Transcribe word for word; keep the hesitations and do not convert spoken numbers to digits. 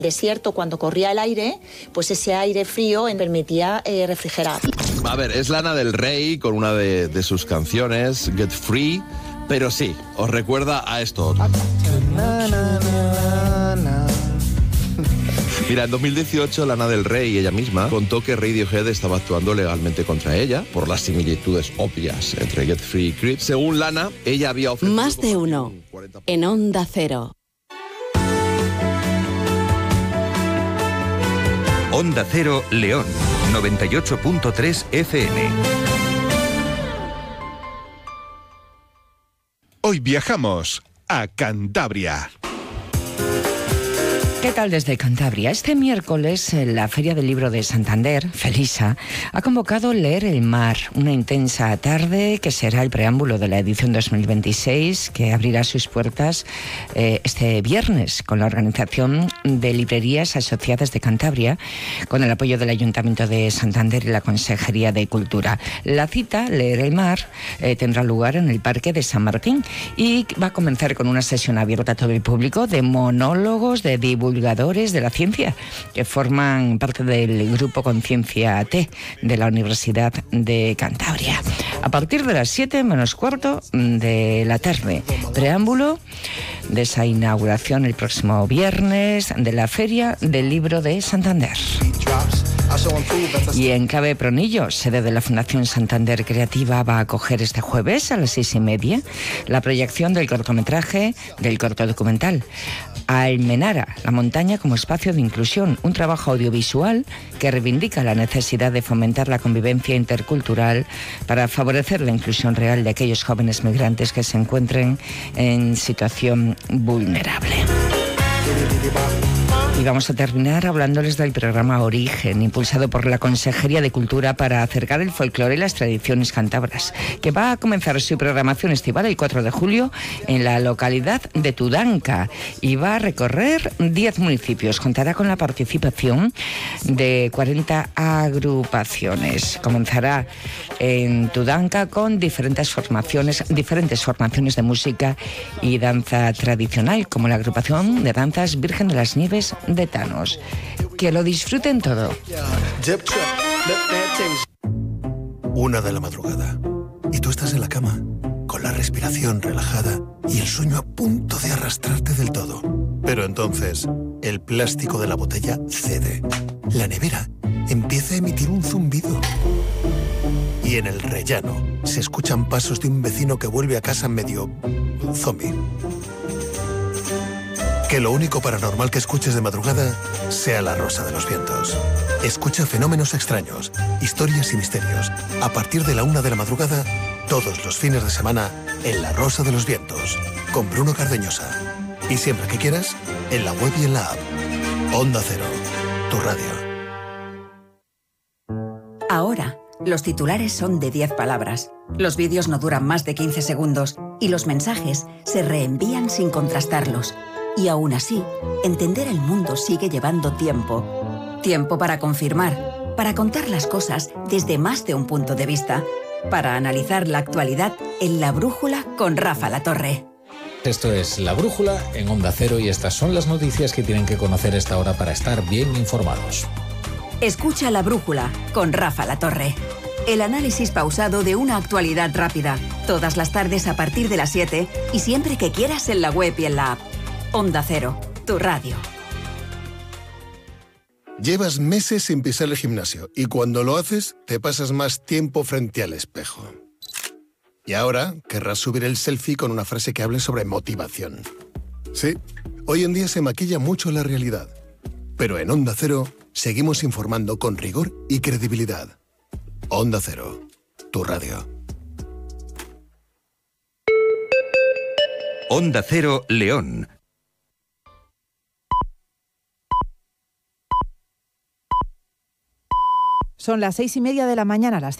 Desierto, cuando corría el aire, pues ese aire frío permitía eh, refrigerar. A ver, es Lana del Rey con una de, de sus canciones, Get Free, pero sí, os recuerda a esto. Mira, en dos mil dieciocho Lana del Rey, ella misma, contó que Radiohead estaba actuando legalmente contra ella por las similitudes obvias entre Get Free y Creep. Según Lana, ella había ofrecido... Más de uno, en Onda Cero. Onda Cero León, noventa y ocho punto tres F M. Hoy viajamos a Cantabria. ¿Qué tal desde Cantabria? Este miércoles la Feria del Libro de Santander, Felisa, ha convocado Leer el Mar, una intensa tarde que será el preámbulo de la edición dos mil veintiséis, que abrirá sus puertas eh, este viernes con la organización de Librerías Asociadas de Cantabria, con el apoyo del Ayuntamiento de Santander y la Consejería de Cultura. La cita, Leer el Mar, eh, tendrá lugar en el Parque de San Martín y va a comenzar con una sesión abierta a todo el público de monólogos, de divulgación, divulgadores de la ciencia que forman parte del grupo Conciencia T de la Universidad de Cantabria. A partir de las siete menos cuarto de la tarde, preámbulo de esa inauguración el próximo viernes de la Feria del Libro de Santander. Y en Cave Pronillo, sede de la Fundación Santander Creativa, va a acoger este jueves a las seis y media la proyección del cortometraje del corto documental Almenara, la montaña como espacio de inclusión, un trabajo audiovisual que reivindica la necesidad de fomentar la convivencia intercultural para favorecer la inclusión real de aquellos jóvenes migrantes que se encuentren en situación vulnerable. Y vamos a terminar hablándoles del programa Origen, impulsado por la Consejería de Cultura para acercar el folclore y las tradiciones cántabras, que va a comenzar su programación estival el cuatro de julio en la localidad de Tudanca y va a recorrer diez municipios. Contará con la participación de cuarenta agrupaciones. Comenzará en Tudanca con diferentes formaciones, diferentes formaciones de música y danza tradicional, como la agrupación de danzas Virgen de las Nieves de Thanos. Que lo disfruten todo. Una de la madrugada y tú estás en la cama con la respiración relajada y el sueño a punto de arrastrarte del todo. Pero entonces el plástico de la botella cede. La nevera empieza a emitir un zumbido y en el rellano se escuchan pasos de un vecino que vuelve a casa medio zombie. Que lo único paranormal que escuches de madrugada sea La Rosa de los Vientos. Escucha fenómenos extraños, historias y misterios. A partir de la una de la madrugada, todos los fines de semana, en La Rosa de los Vientos, con Bruno Cardeñosa. Y siempre que quieras, en la web y en la app. Onda Cero, tu radio. Ahora, los titulares son de diez palabras. Los vídeos no duran más de quince segundos y los mensajes se reenvían sin contrastarlos. Y aún así, entender el mundo sigue llevando tiempo. Tiempo para confirmar, para contar las cosas desde más de un punto de vista, para analizar la actualidad en La Brújula con Rafa Latorre. Esto es La Brújula en Onda Cero y estas son las noticias que tienen que conocer esta hora para estar bien informados. Escucha La Brújula con Rafa Latorre. El análisis pausado de una actualidad rápida, todas las tardes a partir de las siete y siempre que quieras en la web y en la app. Onda Cero, tu radio. Llevas meses sin pisar el gimnasio y cuando lo haces te pasas más tiempo frente al espejo. Y ahora querrás subir el selfie con una frase que hable sobre motivación. Sí, hoy en día se maquilla mucho la realidad. Pero en Onda Cero seguimos informando con rigor y credibilidad. Onda Cero, tu radio. Onda Cero León. Son las seis y media de la mañana, las